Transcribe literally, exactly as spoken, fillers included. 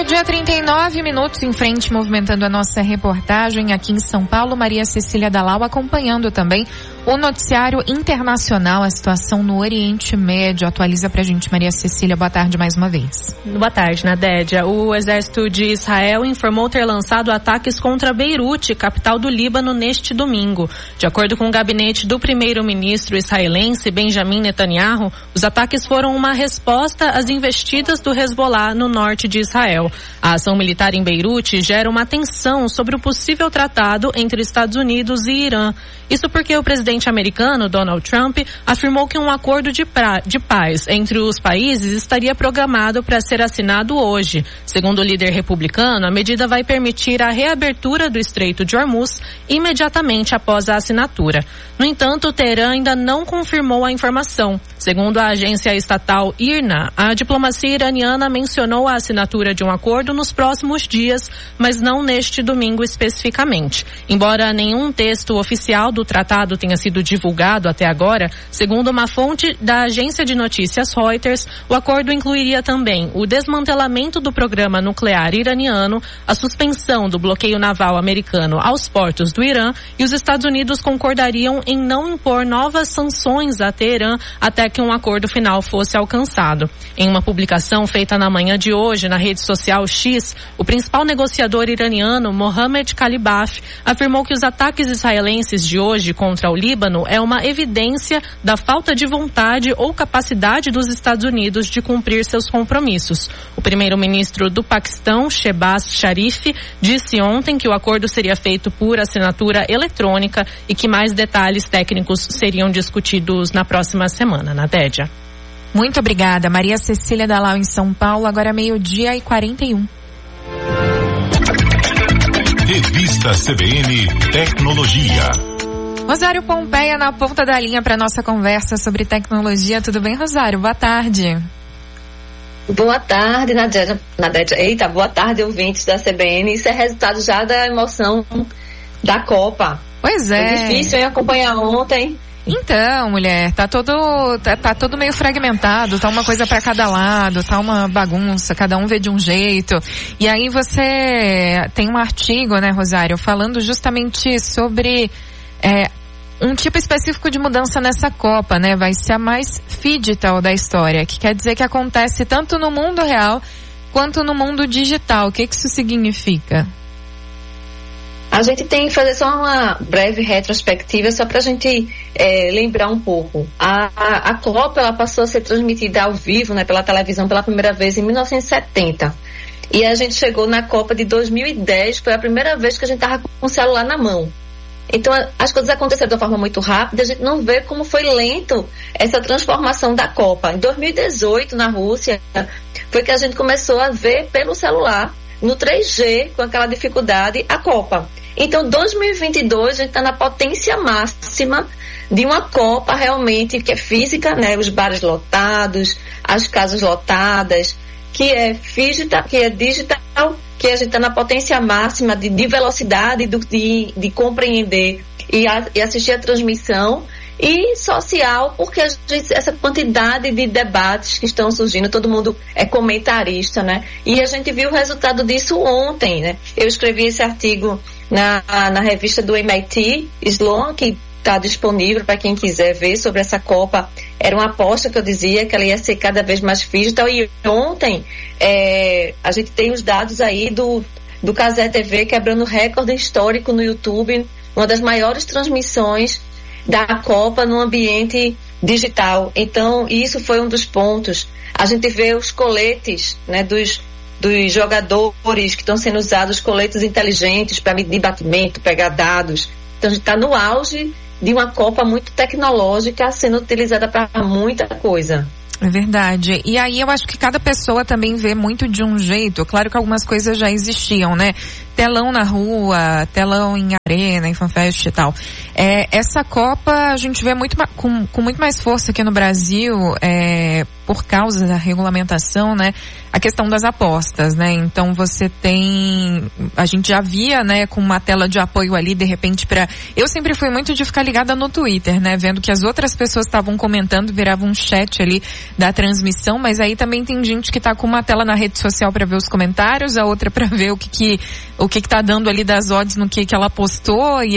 Meio-dia, trinta e nove minutos em frente, movimentando a nossa reportagem aqui em São Paulo. Maria Cecília Dallau acompanhando também o noticiário internacional, a situação no Oriente Médio. Atualiza pra gente, Maria Cecília. Boa tarde mais uma vez. Boa tarde, Nadédia. O exército de Israel informou ter lançado ataques contra Beirute, capital do Líbano, neste domingo. De acordo com o gabinete do primeiro-ministro israelense, Benjamin Netanyahu, os ataques foram uma resposta às investidas do Hezbollah no norte de Israel. A ação militar em Beirute gera uma tensão sobre o possível tratado entre Estados Unidos e Irã. Isso porque o presidente americano, Donald Trump, afirmou que um acordo de, pra, de paz entre os países estaria programado para ser assinado hoje. Segundo o líder republicano, a medida vai permitir a reabertura do Estreito de Hormuz imediatamente após a assinatura. No entanto, Teherã ainda não confirmou a informação. Segundo a agência estatal I R N A, a diplomacia iraniana mencionou a assinatura de um acordo nos próximos dias, mas não neste domingo especificamente. Embora nenhum texto oficial do tratado tenha sido divulgado até agora, segundo uma fonte da agência de notícias Reuters, o acordo incluiria também o desmantelamento do programa nuclear iraniano, a suspensão do bloqueio naval americano aos portos do Irã, e os Estados Unidos concordariam em não impor novas sanções a Teherã até que um acordo final fosse alcançado. Em uma publicação feita na manhã de hoje na rede social X, o principal negociador iraniano, Mohammad Khalibaf, afirmou que os ataques israelenses de hoje contra o Líbano é uma evidência da falta de vontade ou capacidade dos Estados Unidos de cumprir seus compromissos. O primeiro-ministro do Paquistão, Shehbaz Sharif, disse ontem que o acordo seria feito por assinatura eletrônica e que mais detalhes técnicos seriam discutidos na próxima semana. Nadédia. Muito obrigada, Maria Cecília Dallau em São Paulo, agora meio-dia e quarenta e um. Revista C B N Tecnologia. Rosário Pompeia na ponta da linha para nossa conversa sobre tecnologia. Tudo bem, Rosário? Boa tarde. Boa tarde, Nadédia. Nadédia. Eita, boa tarde, ouvintes da C B N. Isso é resultado já da emoção da Copa. Pois é. É difícil hein, acompanhar ontem. Então, mulher, tá todo, tá, tá todo meio fragmentado, tá uma coisa para cada lado, tá uma bagunça, cada um vê de um jeito. E aí você tem um artigo, né, Rosário, falando justamente sobre é, um tipo específico de mudança nessa Copa, né? Vai ser a mais digital da história, que quer dizer que acontece tanto no mundo real quanto no mundo digital. O que que isso significa? A gente tem que fazer só uma breve retrospectiva, só para a gente é, lembrar um pouco. A, a, a Copa ela passou a ser transmitida ao vivo, né, pela televisão pela primeira vez em mil novecentos e setenta. E a gente chegou na Copa de dois mil e dez, foi a primeira vez que a gente estava com o celular na mão. Então as coisas aconteceram de uma forma muito rápida, a gente não vê como foi lento essa transformação da Copa. Em dois mil e dezoito, na Rússia, foi que a gente começou a ver pelo celular, no três G, com aquela dificuldade, a Copa. Então, dois mil e vinte e dois, a gente está na potência máxima de uma Copa realmente que é física, né? Os bares lotados, as casas lotadas, que é digital, que é digital, que a gente está na potência máxima de, de velocidade, do, de, de compreender e, a, e assistir a transmissão, e social, porque a gente, essa quantidade de debates que estão surgindo, todo mundo é comentarista, né? E a gente viu o resultado disso ontem, né? Eu escrevi esse artigo na, na revista do M I T Sloan, que está disponível para quem quiser ver sobre essa Copa. Era uma aposta que eu dizia que ela ia ser cada vez mais digital, e ontem é, a gente tem os dados aí do, do Cazé T V quebrando recorde histórico no YouTube, uma das maiores transmissões da Copa no ambiente digital. Então, isso foi um dos pontos. A gente vê os coletes, né, dos, dos jogadores que estão sendo usados, coletes inteligentes para medir batimento, pegar dados. Então, a gente está no auge de uma Copa muito tecnológica sendo utilizada para muita coisa. É verdade. E aí eu acho que cada pessoa também vê muito de um jeito. Claro que algumas coisas já existiam, né? telão na rua, telão em arena, em fanfest e tal. É, essa Copa a gente vê muito, com, com muito mais força aqui no Brasil, é, por causa da regulamentação, né? A questão das apostas, né? Então você tem, a gente já via, né, com uma tela de apoio ali, de repente para, eu sempre fui muito de ficar ligada no Twitter, né? Vendo que as outras pessoas estavam comentando, virava um chat ali da transmissão, mas aí também tem gente que tá com uma tela na rede social para ver os comentários, a outra para ver o que que, o que que tá dando ali das odds no que que ela postou, e